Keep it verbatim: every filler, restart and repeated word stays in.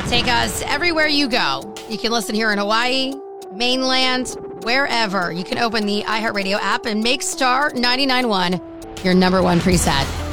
Take us everywhere you go. You can listen here in Hawaii, mainland, wherever. You can open the iHeartRadio app and make Star ninety-nine point one your number one preset.